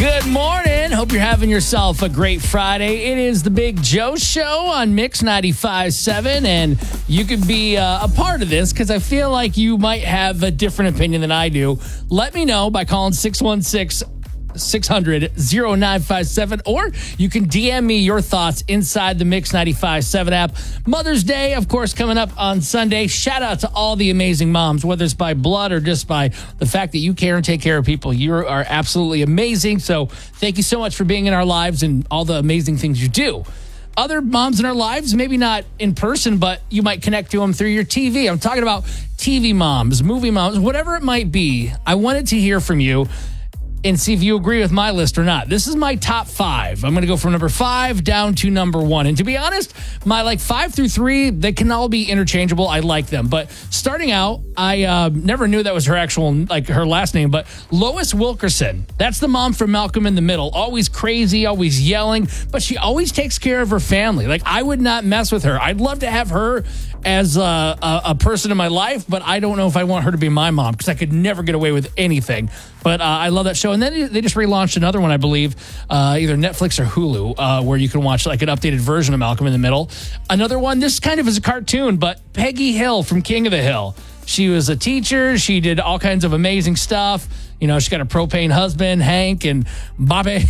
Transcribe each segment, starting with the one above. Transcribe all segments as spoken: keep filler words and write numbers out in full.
Good morning. Hope you're having yourself a great Friday. It is the Big Joe Show on Mix ninety-five point seven, and you could be uh, a part of this because I feel like you might have a different opinion than I do. Let me know by calling six one six, six hundred, oh nine five seven, or you can D M me your thoughts inside the Mix ninety-five point seven app. Mother's Day, of course, coming up on Sunday. Shout out to all the amazing moms, whether it's by blood or just by the fact that you care and take care of people. You are absolutely amazing. So thank you so much for being in our lives and all the amazing things you do. Other moms in our lives, maybe not in person, but you might connect to them through your T V. I'm talking about T V moms, movie moms, whatever it might be. I wanted to hear from you and see if you agree with my list or not. This is my top five. I'm going to go from number five down to number one. And to be honest, my like five through three, they can all be interchangeable. I like them. But starting out, I uh, never knew that was her actual, like her last name, but Lois Wilkerson. That's the mom from Malcolm in the Middle. Always crazy, always yelling, but she always takes care of her family. Like, I would not mess with her. I'd love to have her as a, a, a person in my life, but I don't know if I want her to be my mom because I could never get away with anything. But uh, I love that show. And then they just relaunched another one, I believe, uh, either Netflix or Hulu, uh, where you can watch like an updated version of Malcolm in the Middle. Another one, this kind of is a cartoon, but Peggy Hill from King of the Hill. She was a teacher. She did all kinds of amazing stuff. You know, she's got a propane husband, Hank, and Bobby.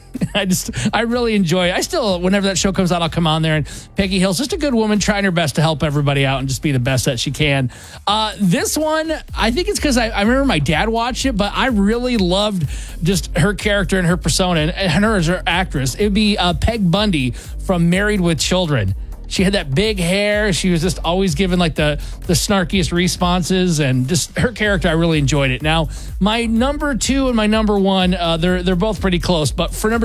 I just, I really enjoy it. I still, whenever that show comes out, I'll come on there. And Peggy Hill's just a good woman trying her best to help everybody out and just be the best that she can. Uh, this one, I think it's because I, I remember my dad watched it, but I really loved just her character and her persona and, and her as her actress. It would be uh, Peg Bundy from Married with Children. She had that big hair. She was just always giving like the, the snarkiest responses, and just her character, I really enjoyed it. Now, my number two and my number one, uh, they're they're both pretty close, but for number